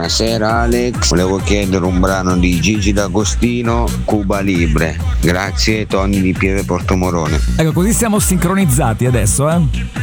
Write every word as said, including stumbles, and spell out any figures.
Buonasera Alex, volevo chiedere un brano di Gigi D'Agostino, Cuba Libre. Grazie, Tony di Pieve Portomorone. Ecco, così siamo sincronizzati adesso, eh?